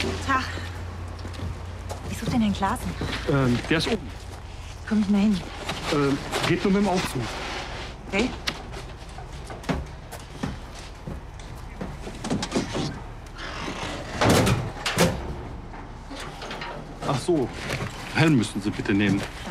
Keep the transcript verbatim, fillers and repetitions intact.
Tag. Ich suche den Herrn Klaassen. Ähm, der ist oben. Komm ich mal hin. Ähm, geht nur mit dem Aufzug. Okay? Ach so. Helm müssen Sie bitte nehmen.